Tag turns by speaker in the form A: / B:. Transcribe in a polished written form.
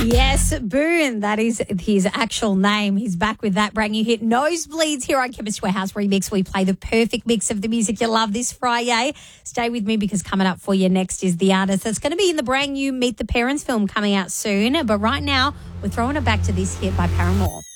A: Yes, Boone, that is his actual name. He's back with that brand new hit, Nosebleeds, here on Chemist Warehouse Remix. We play the perfect mix of the music you love this Friday. Stay with me because coming up for you next is the artist that's going to be in the brand new Meet the Parents film coming out soon. But right now, we're throwing it back to this hit by Paramore.